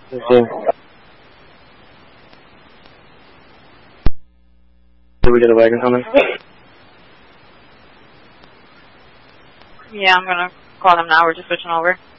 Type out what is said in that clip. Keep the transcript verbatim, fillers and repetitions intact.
Did we get a wagon coming? Yeah, I'm gonna call them now. We're just switching over.